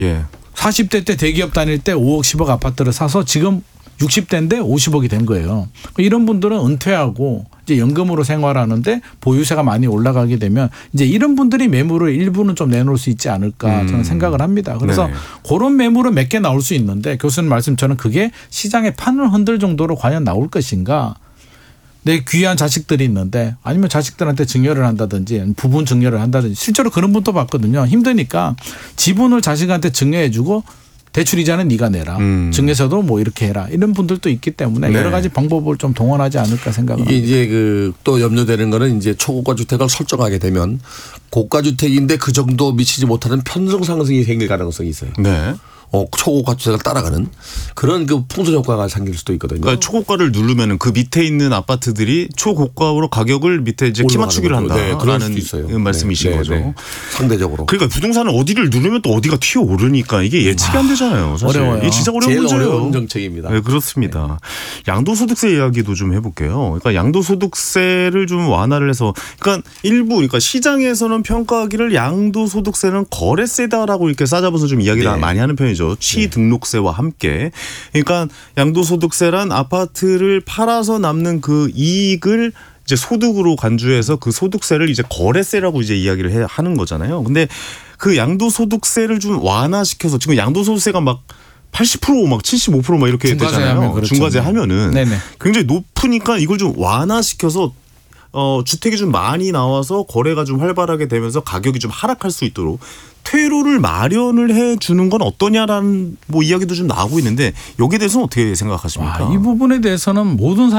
예. 40대 때 대기업 다닐 때 5억 10억 아파트를 사서 지금 60대인데 50억이 된 거예요. 이런 분들은 은퇴하고 이제 연금으로 생활하는데 보유세가 많이 올라가게 되면 이제 이런 분들이 매물을 일부는 좀 내놓을 수 있지 않을까 저는 생각을 합니다. 그래서 네. 그런 매물은 몇 개 나올 수 있는데 교수님 말씀처럼 그게 시장의 판을 흔들 정도로 과연 나올 것인가. 내 귀한 자식들이 있는데 아니면 자식들한테 증여를 한다든지 부분 증여를 한다든지 실제로 그런 분도 봤거든요. 힘드니까 지분을 자식한테 증여해 주고 대출이자는 네가 내라. 증여세도 뭐 이렇게 해라. 이런 분들도 있기 때문에 네. 여러 가지 방법을 좀 동원하지 않을까 생각합니다. 이게 이제 그 또 염려되는 거는 이제 초고가 주택을 설정하게 되면 고가 주택인데 그 정도 미치지 못하는 편성 상승이 생길 가능성이 있어요. 네. 초고가 주택을 따라가는 그런 그 풍선 효과가 생길 수도 있거든요. 그러니까 초고가를 누르면은 그 밑에 있는 아파트들이 초고가로 가격을 밑에 이제 키 맞추기를 거죠. 네, 그럴 한다라는 수도 있어요. 말씀이신 네, 거죠. 네. 상대적으로. 그러니까 부동산은 어디를 누르면 또 어디가 튀어 오르니까 이게 예측이 안 되잖아요. 사실. 어려워요. 이게 진짜 어려운 제일 문제예요. 어려운 정책입니다. 네, 그렇습니다. 양도소득세 이야기도 좀 해볼게요. 그러니까 양도소득세를 좀 완화를 해서 그러니까 일부 그러니까 시장에서는 평가하기를 양도소득세는 거래세다라고 이렇게 싸잡아서 좀 이야기를 네. 많이 하는 편이죠. 취등록세와 함께. 그러니까 양도소득세란 아파트를 팔아서 남는 그 이익을 이제 소득으로 간주해서 그 소득세를 이제 거래세라고 이제 이야기를 하는 거잖아요. 근데 그 양도소득세를 좀 완화시켜서 지금 양도소득세가 막 80% 막 75% 막 이렇게 중과세 되잖아요. 하면 그렇죠. 중과세 하면은 네네. 굉장히 높으니까 이걸 좀 완화시켜서 주택이 좀 많이 나와서 거래가 좀 활발하게 되면서 가격이 좀 하락할 수 있도록 퇴로를 마련을 해 주는 건 어떠냐라는 뭐 이야기도 좀 나오고 있는데 여기에 대해서는 어떻게 생각하십니까? 이 부분에 대해서는 모든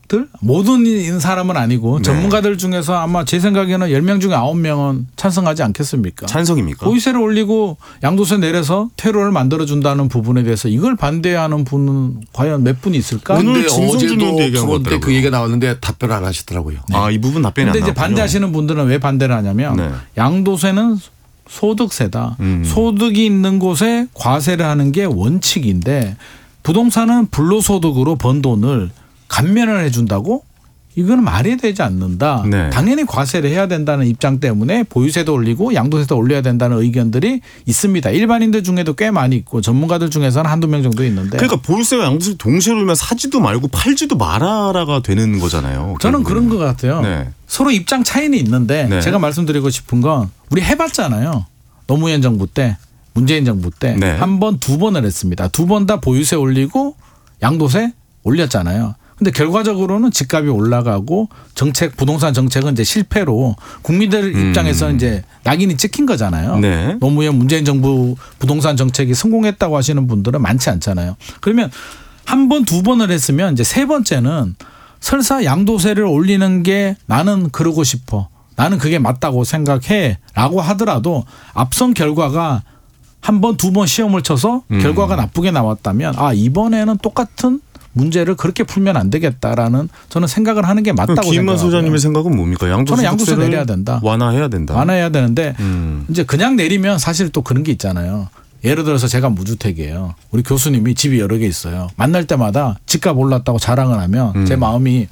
사람은 아니고 네. 전문가들 중에서 아마 제 생각에는 10명 중에 9명은 찬성하지 않겠습니까? 찬성입니까? 보유세를 올리고 양도세 내려서 퇴로를 만들어준다는 부분에 대해서 이걸 반대하는 분은 과연 몇 분이 있을까? 오늘 근데 진성준 어제도 의원도 얘기한 것 토론 때 그 같더라고요. 얘기가 나왔는데 답변 안 하시더라고요. 아, 이 부분 답변이 안 근데 나왔군요. 이제 반대하시는 분들은 왜 반대를 하냐면 네. 양도세는 소득세다. 소득이 있는 곳에 과세를 하는 게 원칙인데 부동산은 불로소득으로 번 돈을 감면을 해준다고? 이거는 말이 되지 않는다. 네. 당연히 과세를 해야 된다는 입장 때문에 보유세도 올리고 양도세도 올려야 된다는 의견들이 있습니다. 일반인들 중에도 꽤 많이 있고 전문가들 중에서는 한두 명 정도 있는데. 그러니까 보유세와 양도세 동시에 올리면 사지도 말고 팔지도 말아라가 되는 거잖아요. 저는 결국은. 그런 것 같아요. 네. 서로 입장 차이는 있는데 네. 제가 말씀드리고 싶은 건 우리 해봤잖아요. 노무현 정부 때 문재인 정부 때 네. 한 번, 두 번을 했습니다. 두 번 다 보유세 올리고 양도세 올렸잖아요. 근데 결과적으로는 집값이 올라가고 부동산 정책은 이제 실패로 국민들 입장에서는 이제 낙인이 찍힌 거잖아요. 네. 노무현 문재인 정부 부동산 정책이 성공했다고 하시는 분들은 많지 않잖아요. 그러면 한 번, 두 번을 했으면 이제 세 번째는 설사 양도세를 올리는 게 나는 그러고 싶어. 나는 그게 맞다고 생각해 라고 하더라도 앞선 결과가 한 번, 두 번 시험을 쳐서 결과가 나쁘게 나왔다면 이번에는 똑같은 문제를 그렇게 풀면 안 되겠다라는 저는 생각을 하는 게 맞다고 생각해요. 김만 소장님의 생각은 뭡니까? 저는 양도세 양도세를 내려야 된다. 완화해야 된다. 완화해야 되는데 이제 그냥 내리면 사실 또 그런 게 있잖아요. 예를 들어서 제가 무주택이에요. 우리 교수님이 집이 여러 개 있어요. 만날 때마다 집값 올랐다고 자랑을 하면 제 마음이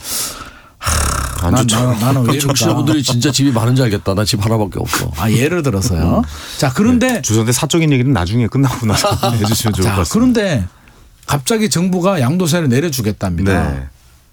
안 좋죠. 나는 왜 청취자분들이 이럴까. 진짜 집이 많은 줄 알겠다. 나 집 하나밖에 없어. 예를 들어서요. 자 그런데 주선대 사적인 얘기는 나중에 끝나고 나서 해주시면 좋을 것 같습니다. 그런데 갑자기 정부가 양도세를 내려주겠답니다. 네.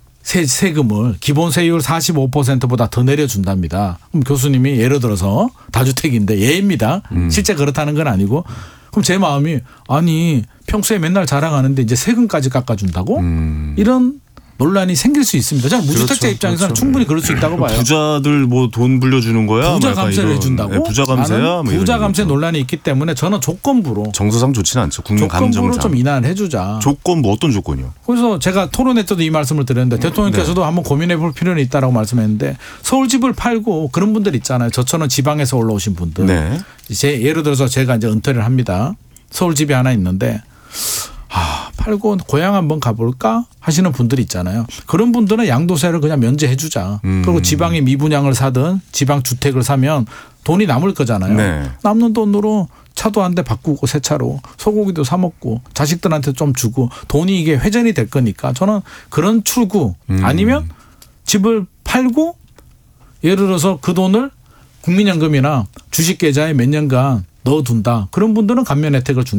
세금을 기본세율 45%보다 더 내려준답니다. 그럼 교수님이 예를 들어서 다주택인데 예입니다. 실제 그렇다는 건 아니고 그럼 제 마음이 평소에 맨날 자랑하는데 이제 세금까지 깎아준다고? 이런 논란이 생길 수 있습니다. 저는 무주택자 그렇죠. 입장에서는 그렇죠. 충분히 그럴 수 있다고 봐요. 부자들 뭐 돈 불려주는 거야? 부자 약간 감세를 이런, 해준다고? 네, 부자 감세야? 나는 뭐 부자 이런 감세 얘기죠. 논란이 있기 때문에 저는 조건부로 정서상 좋지는 않죠. 국민 조건부로 감정상. 좀 인하를 해주자. 조건 뭐 어떤 조건이요? 그래서 제가 토론회 때도 이 말씀을 드렸는데 대통령께서도 한번 고민해 볼 필요는 있다라고 말씀했는데 서울 집을 팔고 그런 분들 있잖아요. 저처럼 지방에서 올라오신 분들. 네. 예를 들어서 제가 이제 은퇴를 합니다. 서울 집이 하나 있는데 팔고 고향 한번 가볼까 하시는 분들이 있잖아요. 그런 분들은 양도세를 그냥 면제해 주자. 그리고 지방에 미분양을 사든 지방 주택을 사면 돈이 남을 거잖아요. 네. 남는 돈으로 차도 한 대 바꾸고 새 차로 소고기도 사 먹고 자식들한테 좀 주고 돈이 이게 회전이 될 거니까 저는 그런 출구 아니면 집을 팔고 예를 들어서 그 돈을 국민연금이나 주식계좌에 몇 년간 넣어둔다. 그런 분들은 감면 혜택을 준다.